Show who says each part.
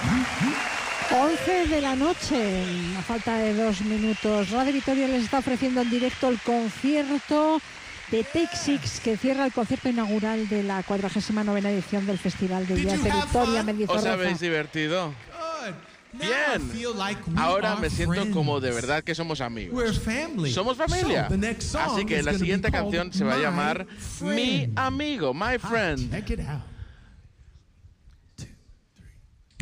Speaker 1: 11 de la noche, a falta de 2 minutos. Radio Victoria les está ofreciendo en directo el concierto de Take Six, que cierra el concierto inaugural de la 49ª edición del Festival de Jazz de Victoria, Mendizorroza.
Speaker 2: ¿Os habéis divertido? Bien. Ahora me siento como de verdad que somos amigos. Somos familia. Así que la siguiente canción se va a llamar Mi Amigo, My Friend.